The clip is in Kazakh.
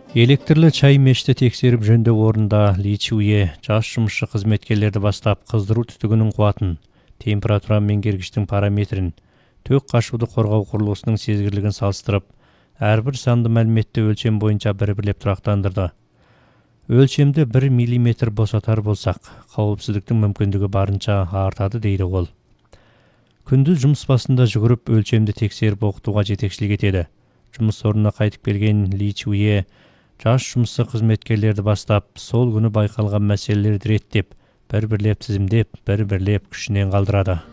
Электрлі чай мешті тексеріп жөндеу орында Ли Чуе жас жұмысшы қызметкерлерді бастап қыздыру түтігінің қуатын, температура меңгергіштің параметрін, төк қашуды қорғау құрылғысының сезгірлігін салыстырып, әрбір санды мәліметті өлшем бойынша бір-бірлеп тұрақтандырды. Өлшемді 1 мм босатар болсақ, қауіпсіздіктің мүмкіндігі барынша артады дейді ол. Күндіз жұмыс басында жүгіріп өлшемді тексеріп оқытуға жетекшілік етеді. Жұмыс орнына қайтып келген Ли Чуе жас жұмысшы қызметкерлерді бастап, сол күні байқалған мәселелерді реттеп, бір-бірлеп тізімдеп, бір-бірлеп күшінен қалдырады.